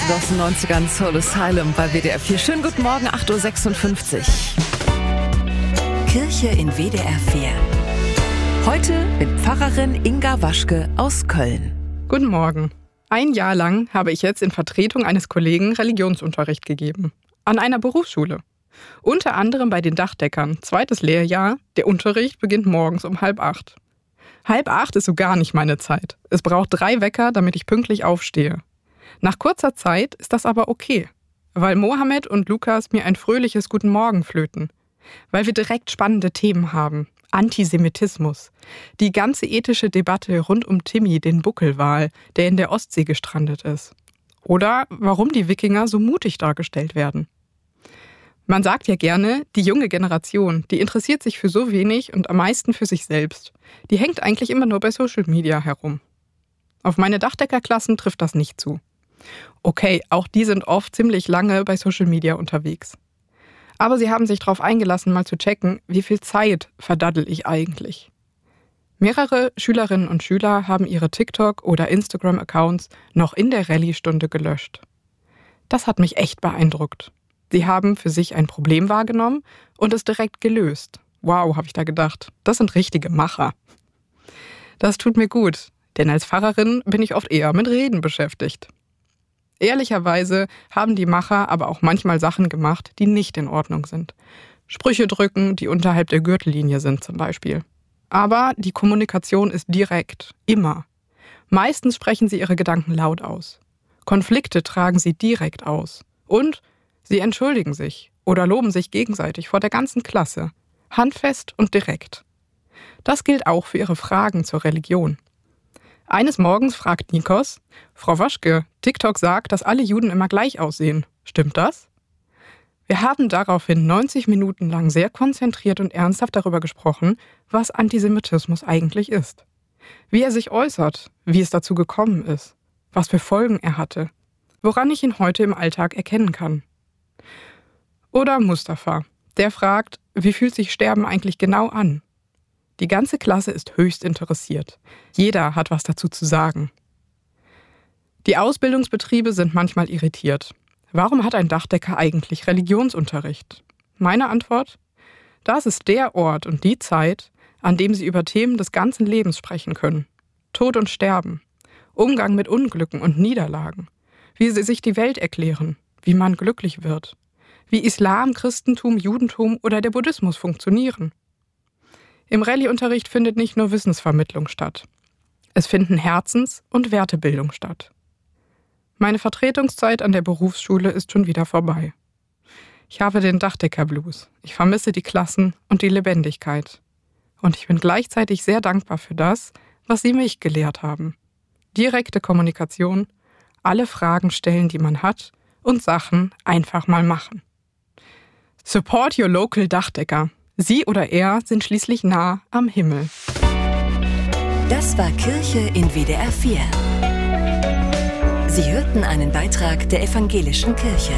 Beste aus den 90ern, Soul Asylum bei WDR 4. Schönen guten Morgen, 8.56 Uhr. Kirche in WDR 4. Heute mit Pfarrerin Inga Waschke aus Köln. Guten Morgen. Ein Jahr lang habe ich jetzt in Vertretung eines Kollegen Religionsunterricht gegeben. An einer Berufsschule. Unter anderem bei den Dachdeckern. 2. Lehrjahr. Der Unterricht beginnt morgens um 7:30. 7:30 ist so gar nicht meine Zeit. Es braucht 3 Wecker, damit ich pünktlich aufstehe. Nach kurzer Zeit ist das aber okay. Weil Mohammed und Lukas mir ein fröhliches Guten Morgen flöten. Weil wir direkt spannende Themen haben. Antisemitismus. Die ganze ethische Debatte rund um Timmy, den Buckelwal, der in der Ostsee gestrandet ist. Oder warum die Wikinger so mutig dargestellt werden. Man sagt ja gerne, die junge Generation, die interessiert sich für so wenig und am meisten für sich selbst. Die hängt eigentlich immer nur bei Social Media herum. Auf meine Dachdeckerklassen trifft das nicht zu. Okay, auch die sind oft ziemlich lange bei Social Media unterwegs. Aber sie haben sich darauf eingelassen, mal zu checken, wie viel Zeit verdaddel ich eigentlich. Mehrere Schülerinnen und Schüler haben ihre TikTok- oder Instagram-Accounts noch in der Rallye-Stunde gelöscht. Das hat mich echt beeindruckt. Sie haben für sich ein Problem wahrgenommen und es direkt gelöst. Wow, habe ich da gedacht. Das sind richtige Macher. Das tut mir gut, denn als Pfarrerin bin ich oft eher mit Reden beschäftigt. Ehrlicherweise haben die Macher aber auch manchmal Sachen gemacht, die nicht in Ordnung sind. Sprüche drücken, die unterhalb der Gürtellinie sind zum Beispiel. Aber die Kommunikation ist direkt, immer. Meistens sprechen sie ihre Gedanken laut aus. Konflikte tragen sie direkt aus. Und sie entschuldigen sich oder loben sich gegenseitig vor der ganzen Klasse. Handfest und direkt. Das gilt auch für ihre Fragen zur Religion. Eines Morgens fragt Nikos: Frau Waschke, TikTok sagt, dass alle Juden immer gleich aussehen. Stimmt das? Wir haben daraufhin 90 Minuten lang sehr konzentriert und ernsthaft darüber gesprochen, was Antisemitismus eigentlich ist. Wie er sich äußert, wie es dazu gekommen ist, was für Folgen er hatte, woran ich ihn heute im Alltag erkennen kann. Oder Mustafa, der fragt, wie fühlt sich Sterben eigentlich genau an? Die ganze Klasse ist höchst interessiert. Jeder hat was dazu zu sagen. Die Ausbildungsbetriebe sind manchmal irritiert. Warum hat ein Dachdecker eigentlich Religionsunterricht? Meine Antwort? Das ist der Ort und die Zeit, an dem sie über Themen des ganzen Lebens sprechen können. Tod und Sterben, Umgang mit Unglücken und Niederlagen, wie sie sich die Welt erklären, wie man glücklich wird, wie Islam, Christentum, Judentum oder der Buddhismus funktionieren. Im Rallye-Unterricht findet nicht nur Wissensvermittlung statt. Es finden Herzens- und Wertebildung statt. Meine Vertretungszeit an der Berufsschule ist schon wieder vorbei. Ich habe den Dachdecker-Blues. Ich vermisse die Klassen und die Lebendigkeit. Und ich bin gleichzeitig sehr dankbar für das, was sie mich gelehrt haben. Direkte Kommunikation, alle Fragen stellen, die man hat und Sachen einfach mal machen. Support your local Dachdecker. Sie oder er sind schließlich nah am Himmel. Das war Kirche in WDR 4. Sie hörten einen Beitrag der Evangelischen Kirche.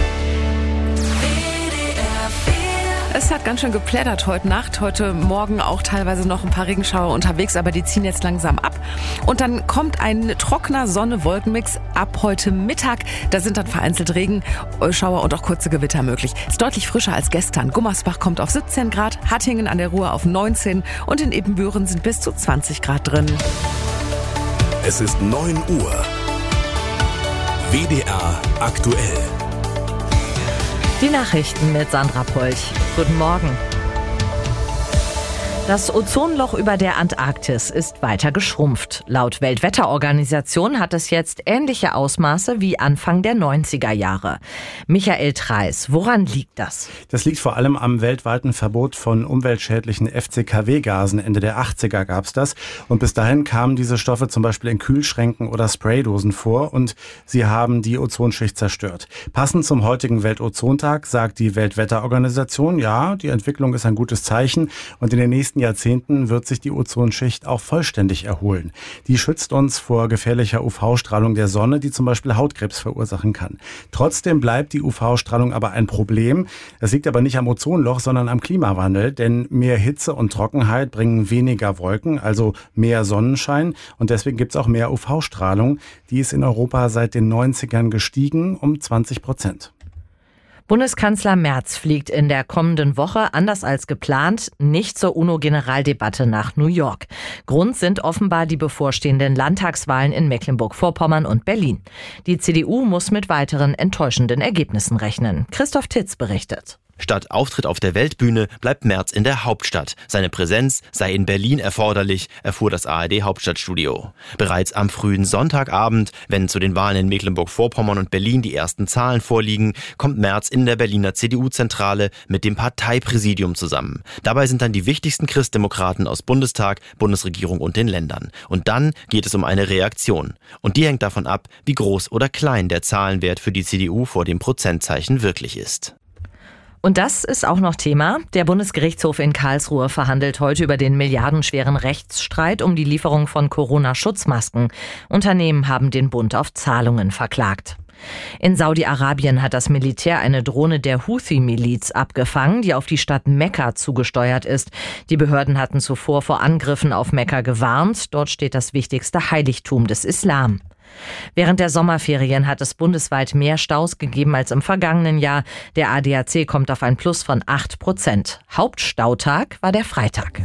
Es hat ganz schön geplättert heute Nacht, heute Morgen auch teilweise noch ein paar Regenschauer unterwegs, aber die ziehen jetzt langsam ab. Und dann kommt ein trockener Sonne-Wolken-Mix ab heute Mittag. Da sind dann vereinzelt Regenschauer und auch kurze Gewitter möglich. Ist deutlich frischer als gestern. Gummersbach kommt auf 17 Grad, Hattingen an der Ruhr auf 19 und in Ebenbüren sind bis zu 20 Grad drin. Es ist 9 Uhr. WDR aktuell. Die Nachrichten mit Sandra Polch. Guten Morgen. Das Ozonloch über der Antarktis ist weiter geschrumpft. Laut Weltwetterorganisation hat es jetzt ähnliche Ausmaße wie Anfang der 90er Jahre. Michael Treis, woran liegt das? Das liegt vor allem am weltweiten Verbot von umweltschädlichen FCKW-Gasen. Ende der 80er gab es das. Und bis dahin kamen diese Stoffe zum Beispiel in Kühlschränken oder Spraydosen vor und sie haben die Ozonschicht zerstört. Passend zum heutigen Weltozontag sagt die Weltwetterorganisation, ja, die Entwicklung ist ein gutes Zeichen und in den nächsten nächsten Jahrzehnten wird sich die Ozonschicht auch vollständig erholen. Die schützt uns vor gefährlicher UV-Strahlung der Sonne, die zum Beispiel Hautkrebs verursachen kann. Trotzdem bleibt die UV-Strahlung aber ein Problem. Das liegt aber nicht am Ozonloch, sondern am Klimawandel, denn mehr Hitze und Trockenheit bringen weniger Wolken, also mehr Sonnenschein, und deswegen gibt es auch mehr UV-Strahlung. Die ist in Europa seit den 90ern gestiegen um 20%. Bundeskanzler Merz fliegt in der kommenden Woche, anders als geplant, nicht zur UNO-Generaldebatte nach New York. Grund sind offenbar die bevorstehenden Landtagswahlen in Mecklenburg-Vorpommern und Berlin. Die CDU muss mit weiteren enttäuschenden Ergebnissen rechnen. Christoph Titz berichtet. Statt Auftritt auf der Weltbühne bleibt Merz in der Hauptstadt. Seine Präsenz sei in Berlin erforderlich, erfuhr das ARD-Hauptstadtstudio. Bereits am frühen Sonntagabend, wenn zu den Wahlen in Mecklenburg-Vorpommern und Berlin die ersten Zahlen vorliegen, kommt Merz in der Berliner CDU-Zentrale mit dem Parteipräsidium zusammen. Dabei sind dann die wichtigsten Christdemokraten aus Bundestag, Bundesregierung und den Ländern. Und dann geht es um eine Reaktion. Und die hängt davon ab, wie groß oder klein der Zahlenwert für die CDU vor dem Prozentzeichen wirklich ist. Und das ist auch noch Thema. Der Bundesgerichtshof in Karlsruhe verhandelt heute über den milliardenschweren Rechtsstreit um die Lieferung von Corona-Schutzmasken. Unternehmen haben den Bund auf Zahlungen verklagt. In Saudi-Arabien hat das Militär eine Drohne der Houthi-Miliz abgefangen, die auf die Stadt Mekka zugesteuert ist. Die Behörden hatten zuvor vor Angriffen auf Mekka gewarnt. Dort steht das wichtigste Heiligtum des Islam. Während der Sommerferien hat es bundesweit mehr Staus gegeben als im vergangenen Jahr. Der ADAC kommt auf ein Plus von 8%. Hauptstautag war der Freitag.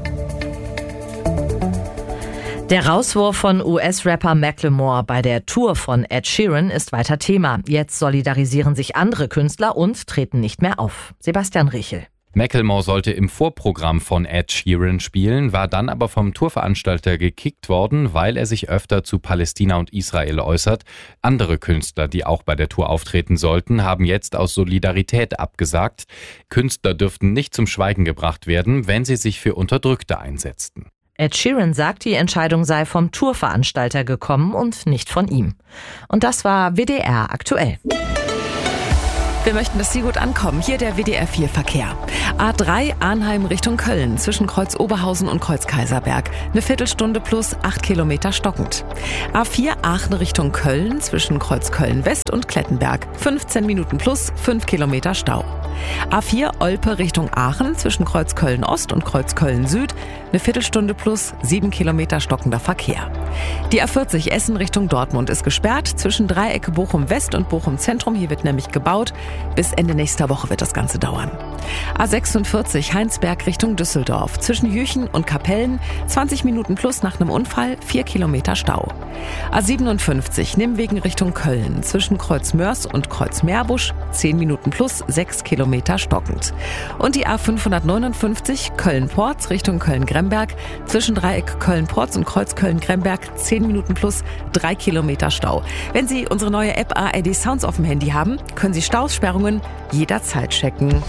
Der Rauswurf von US-Rapper Macklemore bei der Tour von Ed Sheeran ist weiter Thema. Jetzt solidarisieren sich andere Künstler und treten nicht mehr auf. Sebastian Richel. Macklemore sollte im Vorprogramm von Ed Sheeran spielen, war dann aber vom Tourveranstalter gekickt worden, weil er sich öfter zu Palästina und Israel äußert. Andere Künstler, die auch bei der Tour auftreten sollten, haben jetzt aus Solidarität abgesagt. Künstler dürften nicht zum Schweigen gebracht werden, wenn sie sich für Unterdrückte einsetzten. Ed Sheeran sagt, die Entscheidung sei vom Tourveranstalter gekommen und nicht von ihm. Und das war WDR aktuell. Wir möchten, dass Sie gut ankommen. Hier der WDR-4-Verkehr. A3 Arnheim Richtung Köln zwischen Kreuz Oberhausen und Kreuz Kaiserberg. Eine Viertelstunde plus 8 Kilometer stockend. A4 Aachen Richtung Köln zwischen Kreuz Köln West und Klettenberg. 15 Minuten plus 5 Kilometer Stau. A4 Olpe Richtung Aachen zwischen Kreuz Köln Ost und Kreuz Köln Süd. Eine Viertelstunde plus 7 Kilometer stockender Verkehr. Die A40 Essen Richtung Dortmund ist gesperrt zwischen Dreiecke Bochum West und Bochum Zentrum. Hier wird nämlich gebaut. Bis Ende nächster Woche wird das Ganze dauern. A46 Heinsberg Richtung Düsseldorf. Zwischen Jüchen und Kapellen 20 Minuten plus nach einem Unfall, 4 Kilometer Stau. A57 Nimwegen Richtung Köln. Zwischen Kreuz Mörs und Kreuz Meerbusch 10 Minuten plus 6 Kilometer stockend. Und die A559 Köln-Porz Richtung Köln-Gremberg. Zwischen Dreieck Köln-Porz und Kreuz Köln-Gremberg 10 Minuten plus 3 Kilometer Stau. Wenn Sie unsere neue App ARD Sounds auf dem Handy haben, können Sie Staussperrungen jederzeit checken.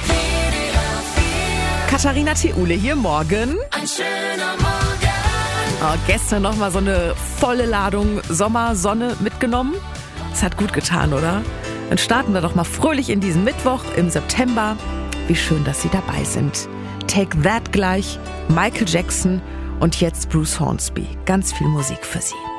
Katharina Theule hier, morgen. Ein schöner Morgen. Oh, gestern nochmal so eine volle Ladung Sommersonne mitgenommen. Das hat gut getan, oder? Dann starten wir doch mal fröhlich in diesen Mittwoch im September. Wie schön, dass Sie dabei sind. Take That gleich, Michael Jackson und jetzt Bruce Hornsby. Ganz viel Musik für Sie.